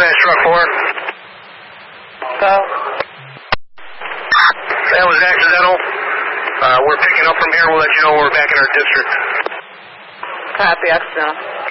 Dispatch truck 4. Go. That was accidental. We're picking up from here. We'll let you know when we're back in our district. Copy, accidental.